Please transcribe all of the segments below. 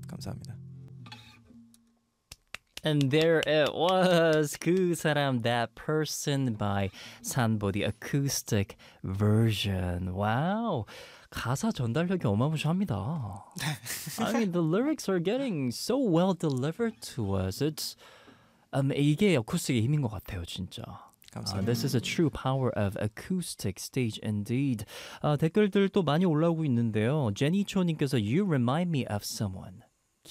감사합니다. And there it was. 그 사람, That Person by 산보, the acoustic version. Wow. 가사 전달력이 어마무시합니다. I mean, the lyrics are getting so well delivered to us. It's 이게 어쿠스틱의 힘인 것 같아요, 진짜. 감사합니다. This is a true power of acoustic stage indeed. 댓글들 또 많이 올라오고 있는데요. 제니초님께서 You remind me of someone.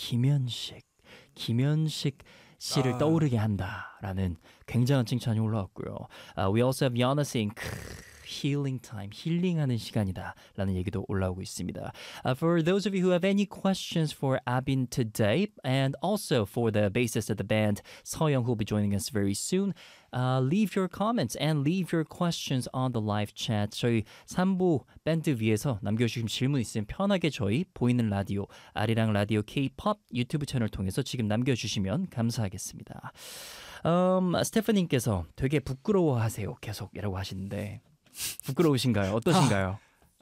김현식 씨를 떠오르게 한다라는 굉장한 칭찬이 올라왔고요. We also have Yana saying healing time, 힐링하는 시간이다 라는 얘기도 올라오고 있습니다. For those of you who have any questions for Abin today and also for the bassist of the band, 서영, who will be joining us very soon, leave your comments and leave your questions on the live chat. 저희 3부 밴드 위에서 남겨주신 질문 있으면 편하게 저희 보이는 라디오, 아리랑 라디오 K-POP 유튜브 채널 통해서 지금 남겨주시면 감사하겠습니다. 스테파님께서 되게 부끄러워하세요 계속이라고 하시는데 부끄러우신가요? 어떠신가요?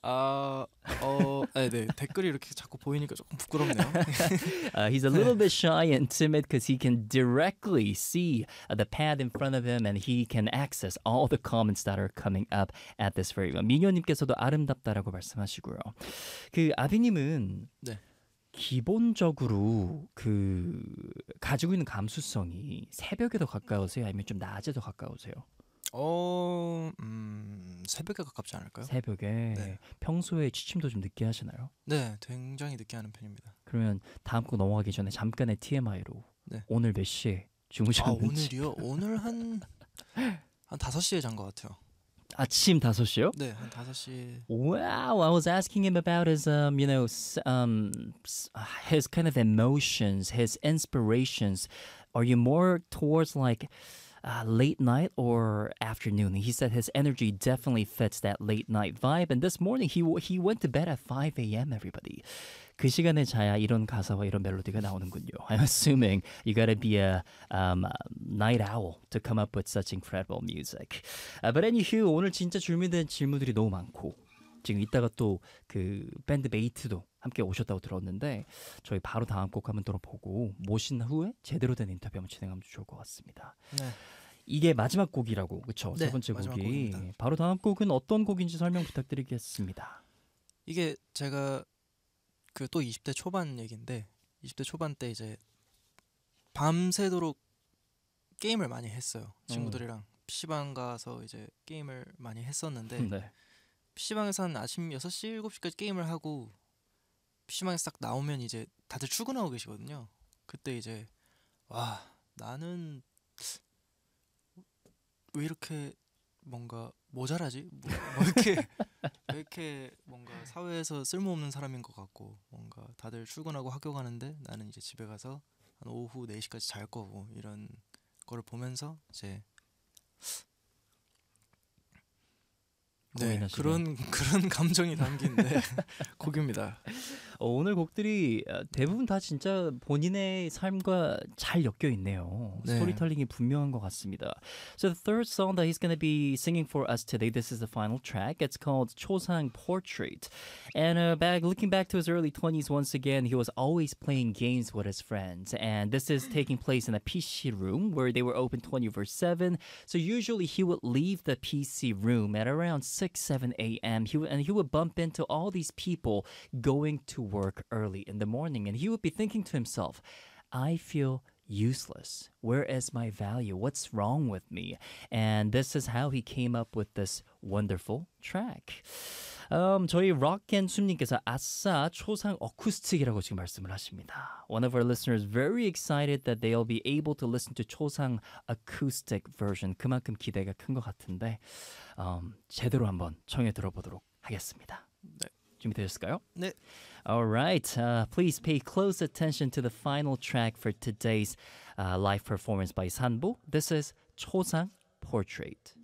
네. 댓글이 이렇게 자꾸 보이니까 조금 부끄럽네요. He's a little bit shy and timid because he can directly see the pad in front of him and he can access all the comments that are coming up at this very moment. 미녀님께서도 아름답다라고 말씀하시고요. 그 아비님은 네. 기본적으로 그 가지고 있는 감수성이 새벽에 더 가까우세요? 아니면 좀 낮에 더 가까우세요? 새벽에 가깝지 않을까요? 새벽에. 네. 평소에 취침도 좀 늦게 하시나요? 네, 굉장히 늦게 하는 편입니다. 그러면 다음 거 넘어가기 전에 잠깐의 TMI로 네. 오늘 몇 시에 주무셨는지. 오늘이요? 오늘 한 5시에 잔 것 같아요. 아침 5시요? 네, 한 5시. Wow, I was asking him about his, his kind of emotions, his inspirations. Are you more towards like late night or afternoon? He said his energy definitely fits that late night vibe. And this morning he went to bed at 5 a.m. Everybody. 그 시간에 자야 이런 가사와 이런 멜로디가 나오는군요. I'm assuming you gotta be a night owl to come up with such incredible music. But anywho, 오늘 진짜 준비된 질문들이 너무 많고 지금 이따가 또 그 밴드 메이트도 함께 오셨다고 들었는데 저희 바로 다음 곡 한번 들어보고 모신 후에 제대로 된 인터뷰 한번 진행하면 좋을 것 같습니다. 네. 이게 마지막 곡이라고, 그렇죠? 네, 세 번째 마지막 곡이. 곡입니다. 바로 다음 곡은 어떤 곡인지 설명 부탁드리겠습니다. 이게 제가 그 또 20대 초반 얘기인데 20대 초반 때 이제 밤새도록 게임을 많이 했어요. 친구들이랑 PC방 가서 이제 게임을 많이 했었는데 네. PC방에서 한 아침 6시, 7시까지 게임을 하고 PC방에서 딱 나오면 이제 다들 출근하고 계시거든요. 그때 이제 와, 나는 왜 이렇게 뭔가 모자라지? 왜 이렇게 뭔가 사회에서 쓸모없는 사람인 것 같고 뭔가 다들 출근하고 학교 가는데 나는 이제 집에 가서 한 오후 4시까지 잘 거고 이런 거를 보면서 이제 네, 그런 감정이 담긴 곡입니다. 오늘 곡들이 대부분 다 진짜 본인의 삶과 잘 엮여 있네요. 네. 스토리텔링이 분명한 것 같습니다. So the third song that he's going to be singing for us today, this is the final track. It's called 초상 Portrait. And looking back to his early 20s, once again, he was always playing games with his friends. And this is taking place in a PC room where they were open 24/7. So usually he would leave the PC room at around 6-7 a.m. He would bump into all these people going to work early in the morning, and he would be thinking to himself, I feel useless. Where is my value? What's wrong with me? And this is how he came up with this wonderful track. 저희 록앤숨님께서 아싸 초상 어쿠스틱이라고 지금 말씀을 하십니다. One of our listeners very excited that they'll be able to listen to 초상 acoustic version. 그만큼 기대가 큰 것 같은데 제대로 한번 청해 들어보도록 하겠습니다. 네. 준비되셨을까요? 네. Alright, please pay close attention to the final track for today's live performance by 산보. This is 초상 Portrait.